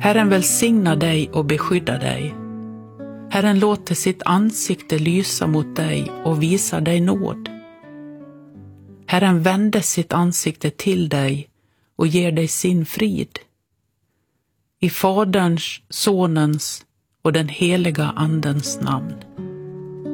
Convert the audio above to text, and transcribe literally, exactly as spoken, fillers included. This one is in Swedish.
Herren välsigna dig och beskydda dig. Herren låter sitt ansikte lysa mot dig och visar dig nåd. Herren vänder sitt ansikte till dig och ger dig sin frid. I Faderns, Sonens och den heliga Andens namn.